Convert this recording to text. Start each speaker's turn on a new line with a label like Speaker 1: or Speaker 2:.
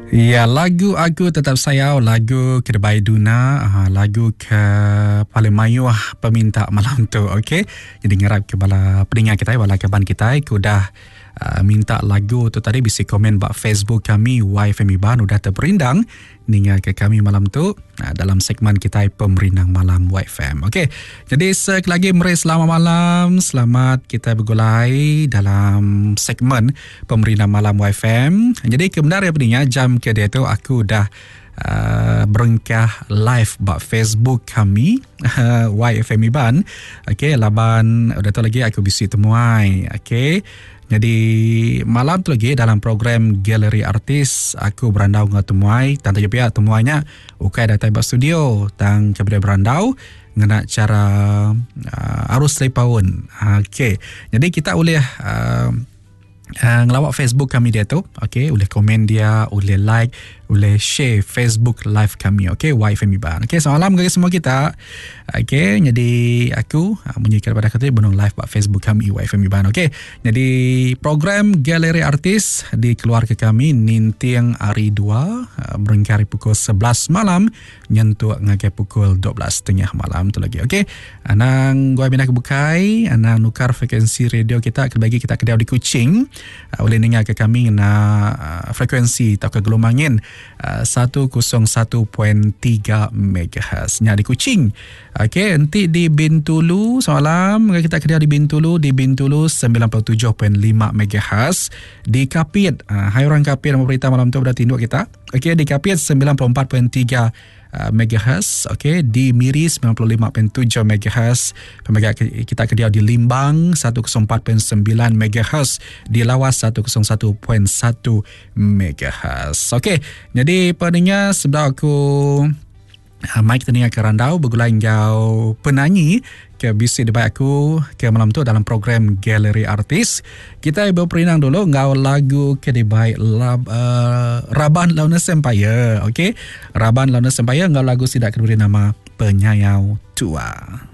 Speaker 1: Ya, lagu Aku Tetap Sayang, lagu Kedebai Duna, lagu ke paling mayuah peminta malam tu, okey. Jadi ngarap kepada pendengar kita, wala kaban kita, aku dah minta lagu tu tadi bisa komen bak Facebook kami YFM Iban udah terperindang ningal ke kami malam tu dalam segmen kita Pemerindang Malam YFM. Okey. Jadi sekali lagi mari selamat malam, selamat kita bergulai dalam segmen Pemerindang Malam YFM. Jadi kebenaran pendengar jam ke dia tu aku dah berengkah live bak Facebook kami YFM Iban. Okey, laban udah tu lagi aku bisi temuai. Okey. Jadi malam tu lagi dalam program Galeri Artis aku berandau dengan temuai tanda jepia temuainya ukai datang bak studio tang kepada berandau ngena cara arus lepaun. Okey. Jadi kita boleh ngelawak Facebook kami dia tu, okey, boleh komen dia, boleh like, boleh share Facebook live kami, okey, YFM Iban. Okey, selamat malam kepada semua kita. Okey, jadi aku menyikat pada kata benung live pada Facebook kami YFM Iban. Okey, jadi program Galeri Artis dikeluarkan kami nintiang hari 2 berengkari pukul 11 malam nyentuh ngagai pukul 12.30 malam tu lagi. Okey, anang gua bina kebukai, anang nukar frekuensi radio kita bagi kita kedai di Kuching. Boleh dengar ke kami na frekuensi atau ke gelombangin 101.3 MHz nya di Kuching. Okey, nanti di Bintulu semalam kita kedai di Bintulu 97.5 MHz, di Kapit hai orang Kapit nama berita malam tu berarti tinduk kita. Okey, di Kapit 94.3 MHz, okey, di Miri 95.7 MHz, pemegang kita kedia di Limbang 104.9 MHz, di Lawas 101.1 MHz. Okey, jadi pendengar sebelah aku Mike tenia ke randau bergulai jauh penyanyi ke bisi debat aku ke malam tu dalam program Galeri Artis. Kita berperinang dulu ngau lagu ke debat Raban Launa Sempaya. Okey, Raban Launa Sempaya ngau lagu sidak diberi nama Penyayau Tua.